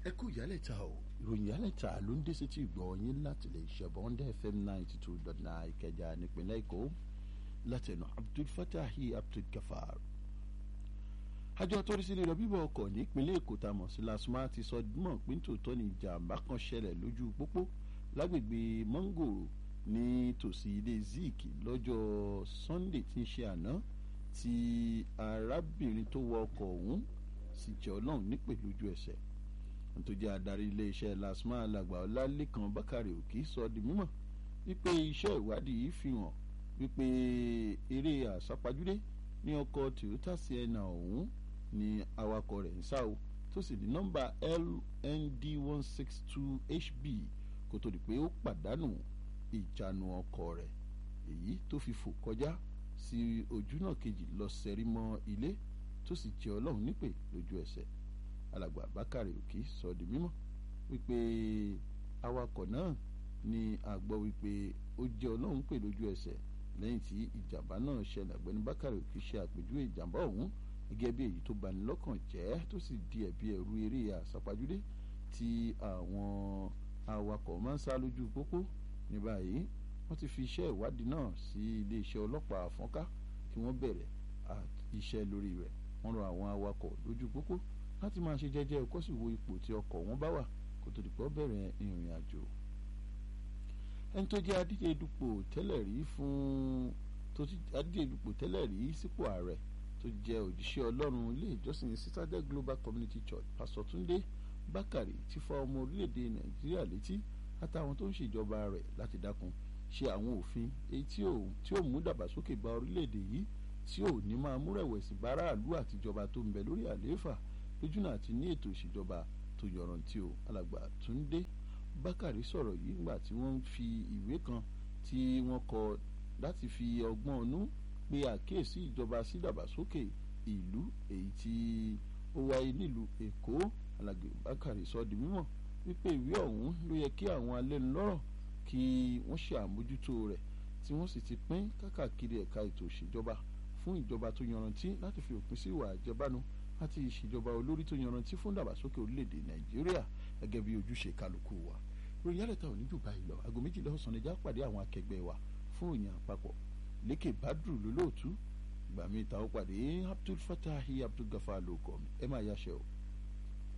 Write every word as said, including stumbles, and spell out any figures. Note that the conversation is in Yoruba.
ẹ kú ìyálẹ̀ta o ìròyìn ìyálẹ̀ta ló ń dé sétí ìgbọ́ yín láti lè ṣẹ̀bọ̀n F M ninety two dot nine Ìkẹjà nípínlẹ̀ Èkó látẹnu Abdul Fatahi Abdul Gafar. àjọ tó rí sí lílọ bíbọ̀ ọkọ̀ nípínlẹ̀ Èkó tá a mọ̀ sí LASTMA ti sọ mọ̀ pé tòótọ́ ni ìjàmbá kan ṣẹlẹ̀ lójú pópó lágbègbè Mangoro ní tòsí ilé Zik lọ́jọ́ Sunday tí ń ṣe àná tí arábìnrin tó wọ ọkọ̀ ọ̀hún sì jẹ́ Ọlọ́run nípè lójú ẹsẹ̀. tó jẹ́ adarí iléeṣẹ́ LASTMA alàgbà Ọlálékan Bákàrè Òkì sọ di mímọ̀ wípé iṣẹ́ ìwádìí yìí fi hàn wípé eré àsápajúdé ní ọkọ̀ Toyota Sienna ọ̀hún ni awakọ̀ rẹ̀ ń sá o tó sì ní nọ́mbà L N D one six two H B kó tó di pé ó pàdánù ìjánu ọkọ̀ rẹ̀ èyí tó fi fò kọjá sí ojúnà kejì lọ sẹ́rí mọ́ ilé tó sì jẹ́ Ọlọ́run nípè lójú ẹsẹ̀. alàgbà Bákàrè Òkì sọ di mímọ̀ wípé awakọ̀ náà ni a gbọ́ wípé ó jẹ́ Ọlọ́run pè lójú ẹsẹ̀ lẹ́yìn tí ìjàmbá náà ṣẹlẹ̀. Ọ̀gbẹ́ni Bákàrè Òkì ṣe àpèjúwe ìjàmbá ọ̀hún gẹ́gẹ́ bí èyí tó bani lọ́kàn jẹ́ tó sì di ẹ̀bi ẹ̀rù eré àsápajúdé tí àwọn awakọ̀ máa ń sá lójú pópó. ní báyìí wọ́n ti fi iṣẹ́ ìwádìí náà sí iléeṣẹ́ ọlọ́pàá Àfọ́nká kí wọ́n bẹ̀rẹ̀ iṣẹ́ lórí rẹ̀. wọ́n rọ àwọn awakọ̀ lójú pópó láti máa ṣe jẹ́jẹ́ kó sì wo ipò tí ọkọ̀ wọn bá wà kó tó di pé ó bẹ̀rẹ̀ ìrìn àjò. ẹni tó jẹ́ adíje dupò tẹ́lẹ̀ rí fún tó ti adíje dupò tẹ́lẹ̀ rí sípò ààrẹ tó jẹ́ òjíṣẹ́ Ọlọ́run ilé ìjọsìn Citadel Global Community Church Pastor Túndé Bákàrè ti fọ́ ọmọ orílẹ̀-èdè Nàìjíríà létí àtàwọn tó ń ṣèjọba rẹ̀ láti dákun ṣe àwọn òfin èyí tí ó mú dàgbàsókè bá orílẹ̀-èdè yìí tí ò ní máa mú rẹ̀wẹ̀sì bá aráàlú àtijọba tó ń bẹ lórí àlééfà lójúnà àti ní ètò ìṣèjọba tó yọrantí o. alàgbà Túndé Bákàrè sọ̀rọ̀ yìí nígbà tí wọ́n ń fi ìwé kan tí wọ́n kọ láti fi ọgbọ́n ọnú pe àkíyèsí ìjọba sí ìdàgbàsókè ìlú èyí tí ó wáyé nílùú Èkó. alàgbà Bákàrè sọ di mímọ̀ wípé ìwé ọ̀hún ló yẹ kí àwọn alẹ́nulọ́rọ̀ kí wọ́n ṣe àmójútó rẹ̀ tí wọ́n sì ti pín káàkiri ẹ̀ka ètò ìṣèjọba fún ìjọba tó yanrantí láti fi òpin sí ìwà àjẹbánu àti ìṣèjọba olórí tó yanrantí fún ìdàgbàsókè orílẹ̀-èdè Nàìjíríà gẹ́gẹ́ bí ojúṣe kálukú wa. ròyìn alẹ́ta ò ní jù báyìí lọ. aago méjìlá ọ̀sán ẹja pàdé àwọn akẹgbẹ́ wa fún òyìn àpapọ̀. Lékè Bádùrù lólóòtú ìgbà mi ta ó pàdé Abdul Fatahi Abdul Gafar lóko ẹ máa yáṣẹ o.